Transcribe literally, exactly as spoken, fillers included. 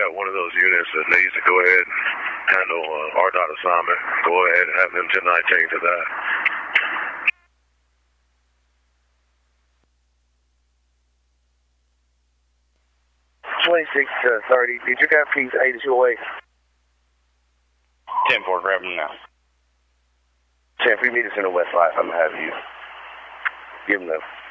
got one of those units that needs to go ahead and handle uh, R DOT assignment, go ahead and have them ten nineteen to that. twenty-six to thirty. Did you have piece eight two oh eight? ten four, grab him now. ten, if we meet us in the west light, I'm going to have you give him the